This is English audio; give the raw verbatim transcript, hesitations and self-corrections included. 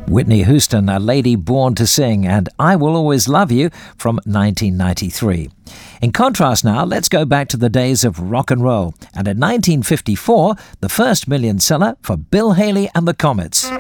Whitney Houston, A Lady Born to Sing, and I Will Always Love You from nineteen ninety-three. In contrast now, let's go back to the days of rock and roll. And in nineteen fifty-four, the first million seller for Bill Haley and the Comets.